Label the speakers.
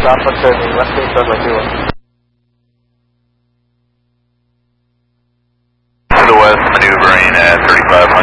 Speaker 1: Alpha turning left wing runway 21.
Speaker 2: To the west, maneuvering at 3500.